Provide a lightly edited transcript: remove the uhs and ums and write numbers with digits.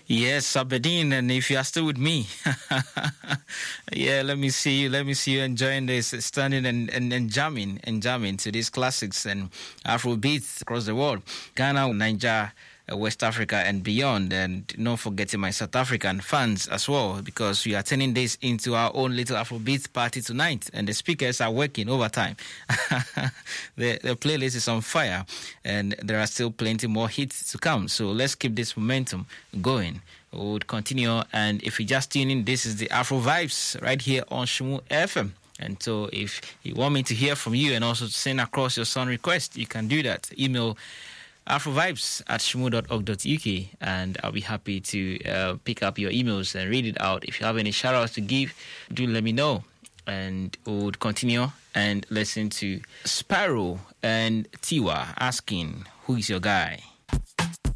Yes, Aberdeen, and if you are still with me, yeah, let me see you. Let me see you enjoying this, standing and jamming to these classics and Afro beats across the world. Ghana, Nigeria, West Africa, and beyond. And not forgetting my South African fans as well, because we are turning this into our own little Afrobeat party tonight, and the speakers are working overtime. The playlist is on fire, and there are still plenty more hits to come. So let's keep this momentum going. We would continue, and if you just tune in, this is the Afro Vibes right here on Shmoo FM. And so if you want me to hear from you and also to send across your song request, you can do that. Email afrovibes@shmoo.org.uk, and I'll be happy to pick up your emails and read it out. If you have any shout-outs to give, do let me know. And we would continue and listen to Sparrow and Tiwa asking, who is your guy?